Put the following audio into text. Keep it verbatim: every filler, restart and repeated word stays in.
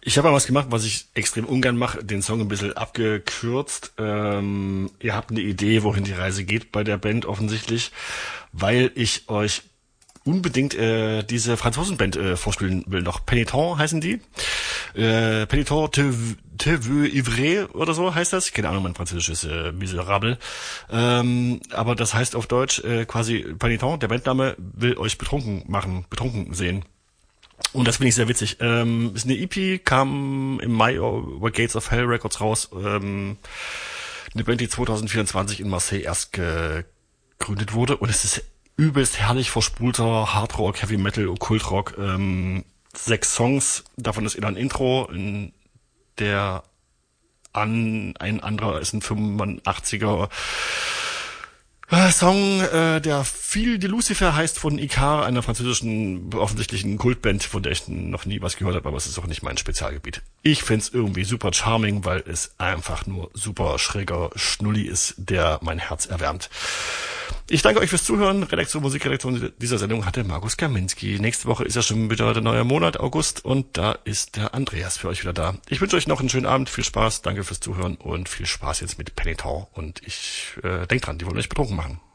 Ich habe mal was gemacht, was ich extrem ungern mache, den Song ein bisschen abgekürzt. Ähm, ihr habt eine Idee, wohin die Reise geht bei der Band offensichtlich, weil ich euch unbedingt äh, diese Franzosenband äh, vorspielen will noch. Penitent heißen die. Äh, Penitent te, te veux ivrer oder so heißt das. Keine Ahnung, mein Französisch ist äh, miserabel. Ähm, aber das heißt auf Deutsch äh, quasi Penitent, der Bandname, will euch betrunken machen, betrunken sehen. Und das finde ich sehr witzig. Ähm, ist eine E P, kam im Mai über Gates of Hell Records raus. Ähm, eine Band, die zwanzig vierundzwanzig in Marseille erst gegründet wurde. Und es ist übelst herrlich verspulter Hardrock, Heavy Metal, Okkultrock. Ähm, sechs Songs, davon ist ein Intro, in der an ein anderer ist ein fünfundachtziger Äh, Song, äh, der Fil de Lucifer heißt, von Icar, einer französischen offensichtlichen Kultband, von der ich noch nie was gehört habe, aber es ist auch nicht mein Spezialgebiet. Ich find's irgendwie super charming, weil es einfach nur super schräger Schnulli ist, der mein Herz erwärmt. Ich danke euch fürs Zuhören. Redaktion, Musikredaktion dieser Sendung hatte Markus Kaminski. Nächste Woche ist ja schon wieder der neue Monat, August, und da ist der Andreas für euch wieder da. Ich wünsche euch noch einen schönen Abend, viel Spaß, danke fürs Zuhören und viel Spaß jetzt mit Penitent. Und ich äh, denkt dran, die wollen euch betrunken machen.